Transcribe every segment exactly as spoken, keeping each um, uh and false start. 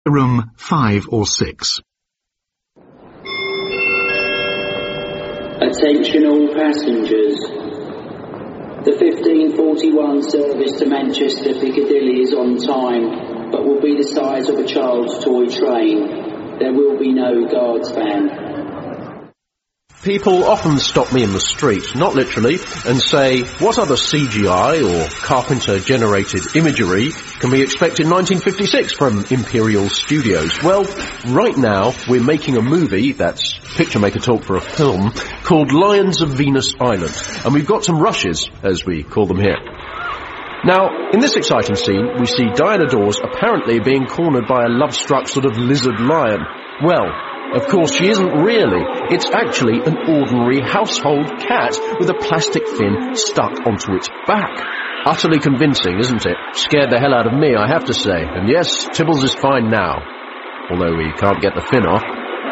Room five or six. Attention all passengers. The fifteen forty-one service to Manchester Piccadilly is on time, but will be the size of a child's toy train. There will be no guards van. People often stop me in the street, not literally, and say, what other C G I or Carpenter-generated imagery can we expect in nineteen fifty-six from Imperial Studios? Well, right now we're making a movie, that's picture maker talk for a film, called Lions of Venus Island, and we've got some rushes, as we call them here. Now, in this exciting scene, we see Diana Dors apparently being cornered by a love-struck sort of lizard lion. Well, of course she isn't really. It's actually an ordinary household cat with a plastic fin stuck onto its back. Utterly convincing, isn't it? Scared the hell out of me, I have to say. And yes, Tibbles is fine now. Although he can't get the fin off.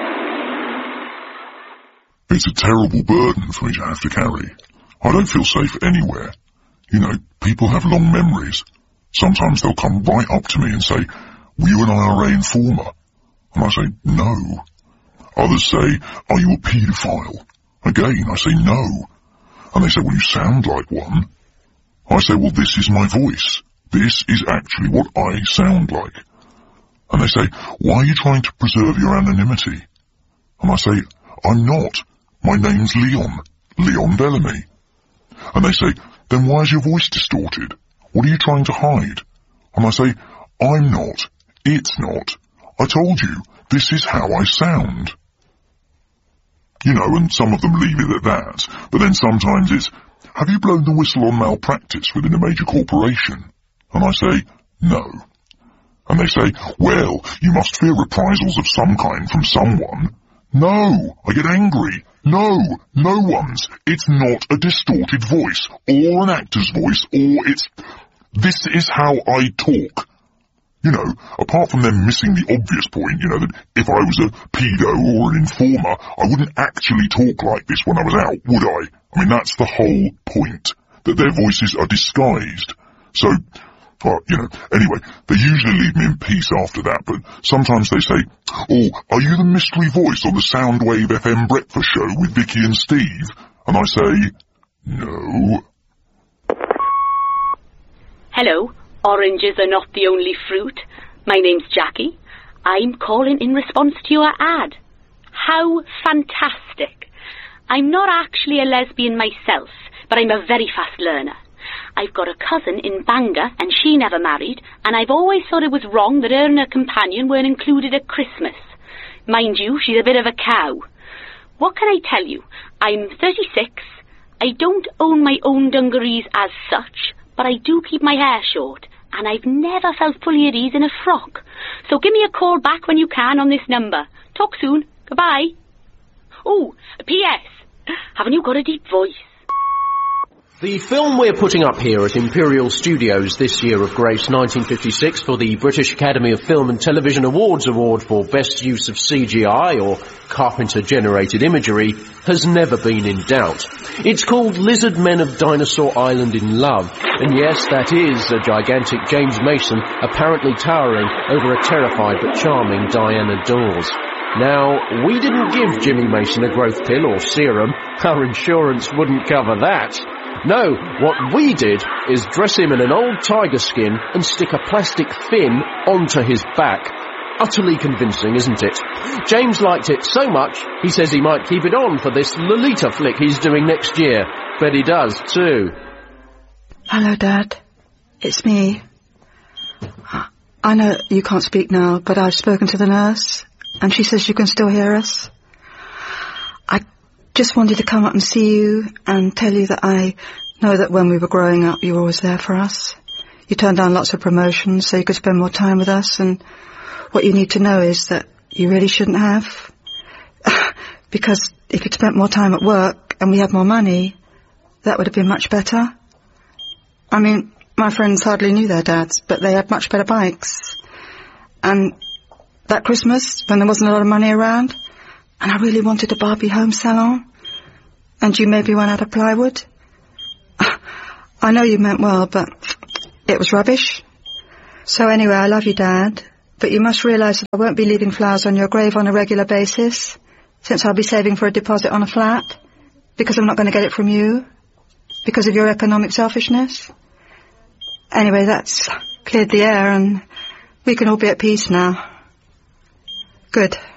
It's a terrible burden for me to have to carry. I don't feel safe anywhere. You know, people have long memories. Sometimes they'll come right up to me and say, were you an I R A informer? And I say, no. Others say, are you a paedophile? Again, I say no. And they say, well, you sound like one. I say, well, this is my voice. This is actually what I sound like. And they say, why are you trying to preserve your anonymity? And I say, I'm not. My name's Leon. Leon Bellamy. And they say, then why is your voice distorted? What are you trying to hide? And I say, I'm not. It's not. I told you, this is how I sound. You know, and some of them leave it at that. But then sometimes it's, have you blown the whistle on malpractice within a major corporation? And I say, no. And they say, well, you must fear reprisals of some kind from someone. No, I get angry. No, no one's. It's not a distorted voice, or an actor's voice, or it's, this is how I talk. You know, apart from them missing the obvious point, you know, that if I was a pedo or an informer, I wouldn't actually talk like this when I was out, would I? I mean, that's the whole point, that their voices are disguised. So, well, you know, anyway, they usually leave me in peace after that, but sometimes they say, oh, are you the mystery voice on the Soundwave F M breakfast show with Vicky and Steve? And I say, no. Hello. Oranges are not the only fruit. My name's Jackie. I'm calling in response to your ad. How fantastic. I'm not actually a lesbian myself, but I'm a very fast learner. I've got a cousin in Bangor, and she never married, and I've always thought it was wrong that her and her companion weren't included at Christmas. Mind you, she's a bit of a cow. What can I tell you? I'm thirty-six. I don't own my own dungarees as such, but I do keep my hair short, and I've never felt fully at ease in a frock. So give me a call back when you can on this number. Talk soon. Goodbye. Oh, P S Haven't you got a deep voice? The film we're putting up here at Imperial Studios this year of grace nineteen fifty-six for the British Academy of Film and Television Awards Award for Best Use of C G I or Carpenter-Generated Imagery has never been in doubt. It's called Lizard Men of Dinosaur Island in Love, and yes, that is a gigantic James Mason apparently towering over a terrified but charming Diana Dors. Now, we didn't give Jimmy Mason a growth pill or serum. Our insurance wouldn't cover that. No, what we did is dress him in an old tiger skin and stick a plastic fin onto his back. Utterly convincing, isn't it? James liked it so much, he says he might keep it on for this Lolita flick he's doing next year. Bet he does, too. Hello, Dad. It's me. I know you can't speak now, but I've spoken to the nurse, and she says you can still hear us. I just wanted to come up and see you and tell you that I know that when we were growing up, you were always there for us. You turned down lots of promotions so you could spend more time with us, and what you need to know is that you really shouldn't have. Because if you'd spent more time at work and we had more money, that would have been much better. I mean, my friends hardly knew their dads, but they had much better bikes. And that Christmas, when there wasn't a lot of money around, and I really wanted a Barbie home salon, and you maybe went out of plywood. I know you meant well, but it was rubbish. So anyway, I love you, Dad, But you must realise that I won't be leaving flowers on your grave on a regular basis, since I'll be saving for a deposit on a flat, because I'm not going to get it from you, because of your economic selfishness. Anyway, that's cleared the air, and we can all be at peace now. Good.